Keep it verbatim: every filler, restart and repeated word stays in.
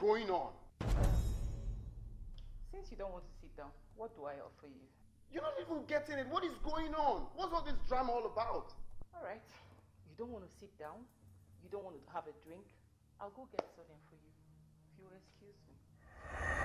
going on? Since you don't want to sit down, what do I offer you? You're not even getting it. What is going on? What's all this drama all about? Alright. You don't want to sit down? You don't want to have a drink? I'll go get something for you. If you'll excuse me.